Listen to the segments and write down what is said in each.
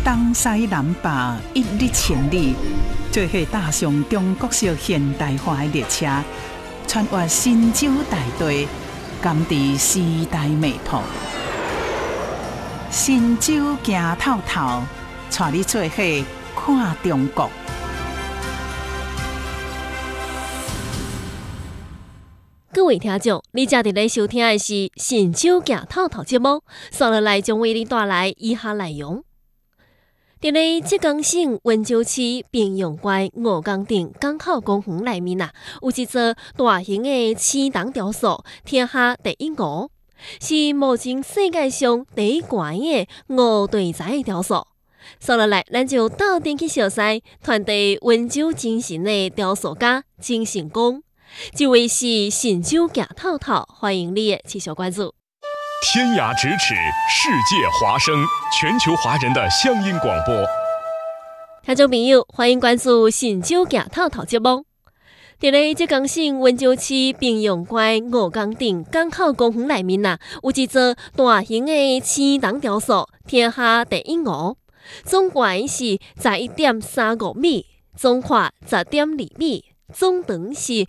东西南北一日千里，做伙踏上中国式现代化的列车，穿越神州大地，感知时代脉搏。神州行透透，带你做伙看中国。 各位听众，你正伫咧收听的是《神州行透透》节目，接落来将为你带来以下内容。伫咧浙江省温州市平阳街吴江镇港口公园内面有一座大型的青铜雕塑，天下第一吴，是目前世界上第一悬的吴题材的雕塑。接落来，咱就到店去详细传递温州精神的雕塑家金成功。这位是神州行透透，欢迎你的持续关注。 天涯咫尺，世界华声，全球华人的乡音广播。 听众朋友，欢迎关注神州行透透节目。伫咧浙江省温州市平阳街吴江镇港口公园内面有一座大型的青铜雕塑，天下第一吴，总悬是11.35米，总宽10.2米。总长是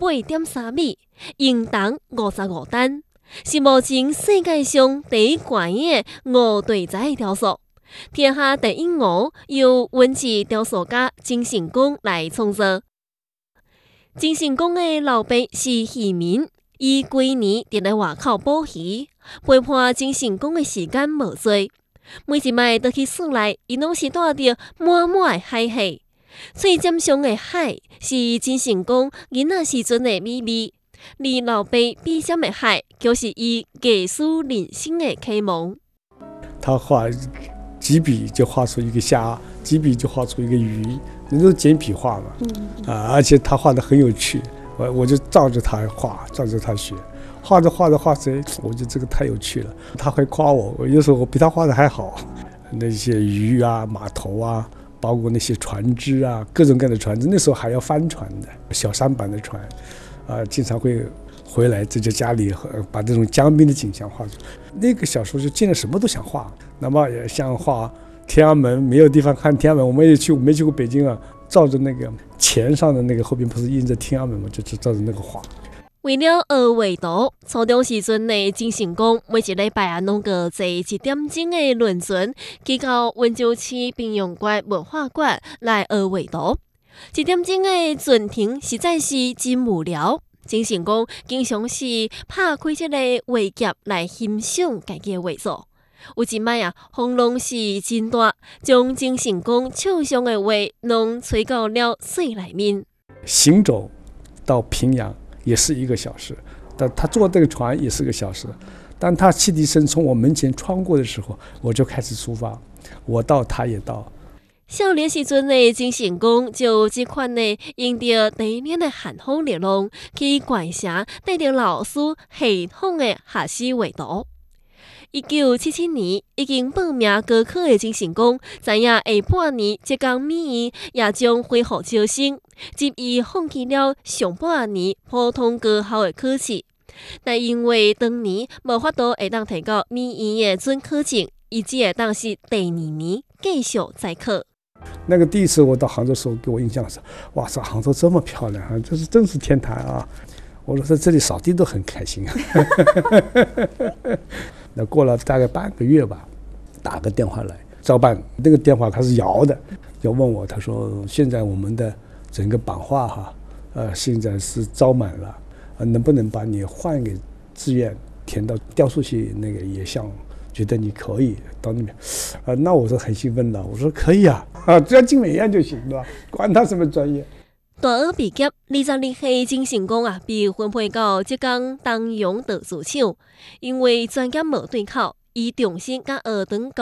18.3米，硬重55担，是目前世界上第一悬的吴题材的雕塑。天下第一吴由文字雕塑家金成功来创作。金成功的老爸是渔民，伊规年伫咧外口捕鱼，陪伴金成功的时间无多。每一摆倒去厝内，伊拢是带着满满的海气。最尖上的海是金成功囡仔时阵的秘密，而老爸笔尖的海就是伊艺术人生的启蒙。 他画几笔就画出一个虾，几笔就画出一个鱼，那都简笔画嘛。而且他画的很有趣，我就照着他画，照着他学，画着，我觉得这个太有趣了。他会夸我有时候我比他画的还好，那些鱼啊、码头啊。包括那些船只啊，各种各样的船只，那时候还要帆船的小舢板的船，经常会回来在家里把这种江边的景象画出。那个小时候就见了什么都想画，那么也像画天安门，没有地方看天安门，我没去过北京啊，照着那个钱上的那个后边不是印着天安门嘛，就照着那个画。 为了学画图，初中时阵的金成功每一礼拜拢个坐1点钟的轮船，去到温州市平阳街文化馆来学画图。1点钟的船程实在是真无聊。金成功经常是拍开这个画夹来欣赏家己的画作。有一摆风浪是真大，将金成功手上的画拢吹到了水里面。 行走到平阳也是1个小时，但他坐这个船也是个小时。当他汽笛声从我门前穿过的时候，我就开始出发，我到他也到。 少年时阵的金成功就这款的用着第一年的寒风热浪去县城，带着老师系统的学习画图。1977年已经报名高考的金成功，知影下半年浙江美院也将恢复招生，执意放弃了上半年普通高校的考试。但因为当年无法度会当提到美院的准考证，伊只会当是第2年继续再考。 那个第一次我到杭州的时候，给我印象是，哇塞，杭州这么漂亮啊，这是真是天堂啊！我说在这里扫地都很开心。那过了大概半个月吧，打个电话来招办，那个电话他是摇的，就问我，他说现在我们的整个版画哈，现在是招满了，能不能把你换个志愿填到雕塑系那个野项？觉得你可以到那边，那我是很兴奋的，我说可以啊，只要进美院就行，对吧？管他什么专业。 大学毕业，22岁金成功被分配到浙江东阳陶瓷厂，因为专业无对口，伊重新甲学堂